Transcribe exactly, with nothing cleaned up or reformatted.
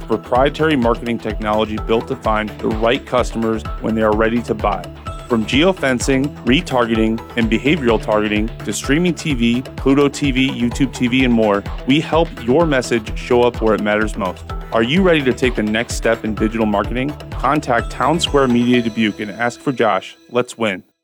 proprietary marketing technology built to find the right customers when they are ready to buy. From geofencing, retargeting, and behavioral targeting to streaming T V, Pluto T V, YouTube T V, and more, we help your message show up where it matters most. Are you ready to take the next step in digital marketing? Contact Town Square Media Dubuque and ask for Josh. Let's win.